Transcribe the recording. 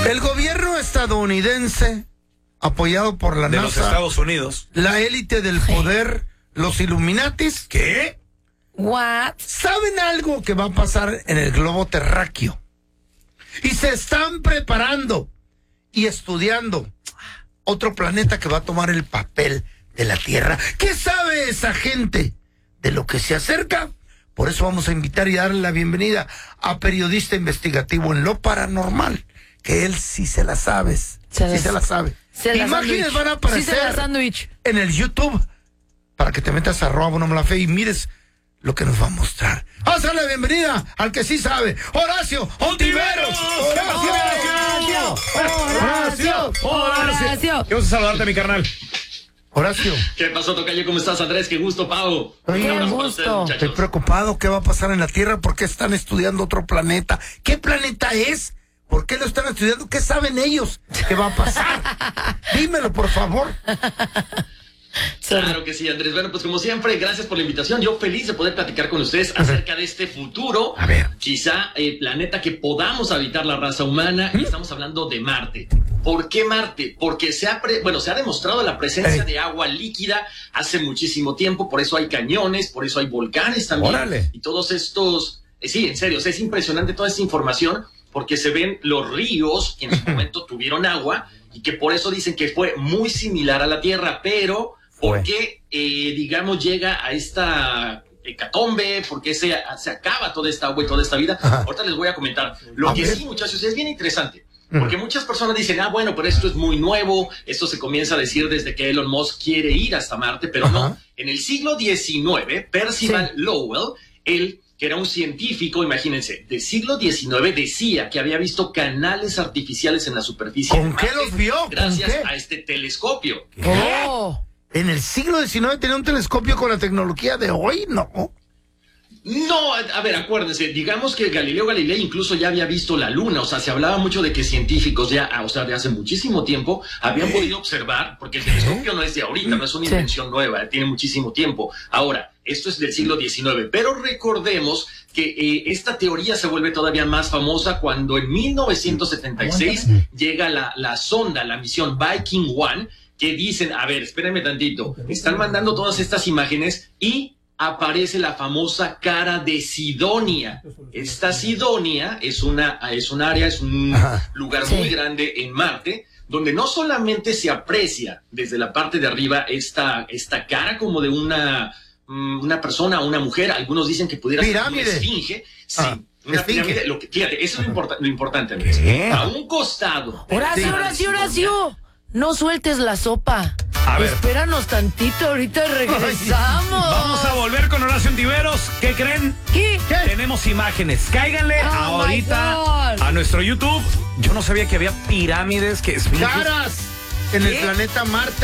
El gobierno estadounidense, apoyado por la de NASA, los Estados Unidos, la élite del poder, los Illuminatis, ¿qué? What? ¿saben algo que va a pasar en el globo terráqueo? Y se están preparando y estudiando otro planeta que va a tomar el papel de la Tierra. ¿Qué sabe esa gente de lo que se acerca? Por eso vamos a invitar y darle la bienvenida a periodista investigativo en lo paranormal, que él sí se la sabe. Se la sabe. Imágenes van a aparecer en el YouTube para que te metas a @BuenoMalaFe y mires lo que nos va a mostrar. Vamos a darle la bienvenida al que sí sabe, Horacio Ontiveros. Horacio. Quiero saludarte, mi carnal. Horacio. ¿Qué pasó, tocayo? ¿Cómo estás, Andrés? Qué gusto, Pau. Oye, Un abrazo para gusto. ustedes, muchachos. Estoy preocupado. ¿Qué va a pasar en la Tierra? ¿Por qué están estudiando otro planeta? ¿Qué planeta es? ¿Por qué lo están estudiando? ¿Qué saben ellos que va a pasar? Dímelo, por favor. Claro que sí, Andrés. Bueno, pues como siempre, gracias por la invitación. Yo feliz de poder platicar con ustedes acerca de este futuro. A ver. Quizá el planeta que podamos habitar la raza humana. Y estamos hablando de Marte. ¿Por qué Marte? Porque se ha demostrado la presencia de agua líquida hace muchísimo tiempo. Por eso hay cañones, por eso hay volcanes también. Órale. Y todos estos... sí, en serio, es impresionante toda esta información porque se ven los ríos que en su momento tuvieron agua y que por eso dicen que fue muy similar a la Tierra, pero ¿por qué, digamos, llega a esta hecatombe? ¿Por qué se acaba toda esta agua y toda esta vida? Ajá. Ahorita les voy a comentar. Lo que sí, muchachos, es bien interesante. Porque muchas personas dicen, bueno, pero esto es muy nuevo, esto se comienza a decir desde que Elon Musk quiere ir hasta Marte, pero no. En el siglo XIX, Percival Lowell, él, que era un científico, imagínense, del siglo XIX, decía que había visto canales artificiales en la superficie de ¿Con qué Marte los vio? ¿Con gracias qué? a este telescopio. Oh. En el siglo XIX tenía un telescopio con la tecnología de hoy, ¿no? No, a ver, acuérdense, digamos que Galileo Galilei incluso ya había visto la luna, o sea, se hablaba mucho de que científicos ya, o sea, de hace muchísimo tiempo habían podido observar, porque el telescopio no es de ahorita, no es una invención nueva, tiene muchísimo tiempo. Ahora, esto es del siglo XIX, pero recordemos que esta teoría se vuelve todavía más famosa cuando en 1976 llega la sonda, la misión Viking 1, que dicen, a ver, espérenme tantito, están mandando todas estas imágenes y aparece la famosa cara de Sidonia. Esta Sidonia es un lugar muy grande en Marte, donde no solamente se aprecia desde la parte de arriba esta cara como de una persona, una mujer, algunos dicen que pudiera ser una esfinge. Sí, una pirámide. Fíjate, eso es lo importante, Andrés. A un costado. Horacio, no sueltes la sopa. A ver. Espéranos tantito, ahorita regresamos. Vamos a volver con Horacio Ontiveros. ¿Qué creen? ¿Qué? Tenemos imágenes. Cáiganle ahorita my God. a nuestro YouTube. Yo no sabía que había pirámides, que esfinges. Caras en el planeta Marte.